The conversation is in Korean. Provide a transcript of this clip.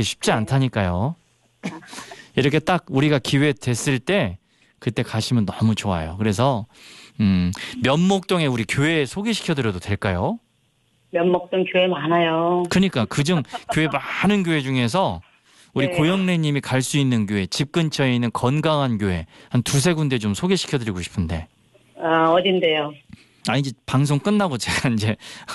가기 쉽지 않다니까요. 이렇게 딱 우리가 기회 됐을 때 그때 가시면 너무 좋아요. 그래서 면목동에 우리 교회 소개시켜드려도 될까요? 면목동 교회 많아요. 그러니까 그중 교회 많은 교회 중에서 우리 네. 고영래님이 갈 수 있는 교회, 집 근처에 있는 건강한 교회 한 두세 군데 좀 소개시켜드리고 싶은데. 어딘데요? 이제 방송 끝나고 제가 이제